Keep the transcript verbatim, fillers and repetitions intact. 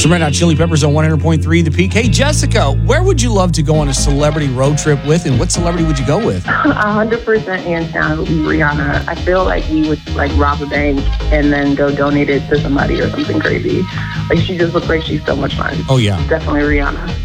Some Red Hot Chili Peppers on one hundred point three The Peak. Hey, Jessica, where would you love to go on a celebrity road trip with, and what celebrity would you go with? one hundred percent hands down, it would be Rihanna. I feel like we would like rob a bank and then go donate it to somebody or something crazy. Like, she just looks like she's so much fun. Oh, yeah. Definitely Rihanna.